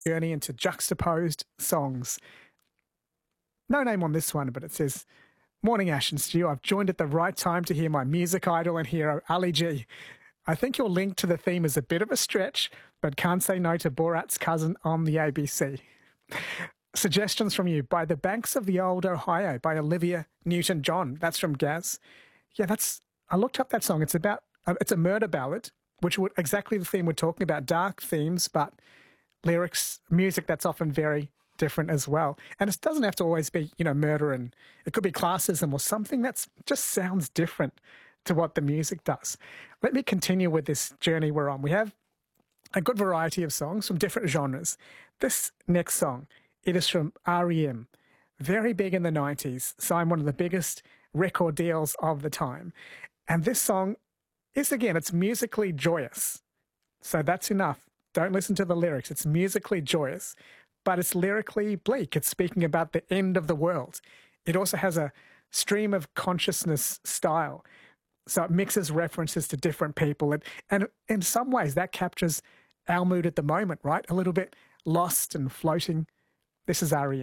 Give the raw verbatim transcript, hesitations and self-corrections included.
journey into juxtaposed songs. No name on this one, but it says, "Morning, Ash and Stu. I've joined at the right time to hear my music idol and hero, Ali G. I think your link to the theme is a bit of a stretch, but can't say no to Borat's cousin on the A B C. Suggestions from you: By the Banks of the Old Ohio by Olivia Newton-John." That's from Gaz. Yeah, that's, I looked up that song. It's about, uh, it's a murder ballad, which would exactly the theme we're talking about, dark themes, but lyrics, music that's often very different as well. And it doesn't have to always be, you know, murder, and it could be classism or something that's just sounds different to what the music does. Let me continue with this journey we're on. We have a good variety of songs from different genres. This next song, it is from R E M, very big in the nineties, signed one of the biggest record deals of the time. And this song is, again, it's musically joyous. So that's enough. Don't listen to the lyrics. It's musically joyous, but it's lyrically bleak. It's speaking about the end of the world. It also has a stream of consciousness style. So it mixes references to different people. And, and in some ways, that captures our mood at the moment, right? A little bit lost and floating. This is R E M.